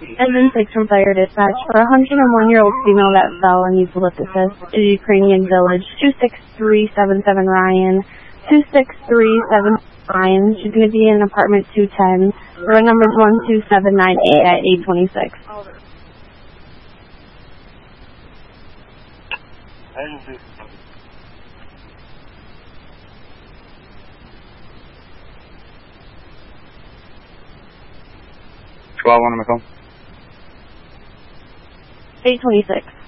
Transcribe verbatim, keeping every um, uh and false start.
Edmund six from Fire Dispatch. For a one hundred one-year-old female that fell and needs lift assist in Ukrainian Village, two six three seven seven Ryan. two six three seven Ryan. She's going to be in apartment two ten. Her number is one two seven nine eight at eight twenty-six. twelve on my phone. eight twenty-six.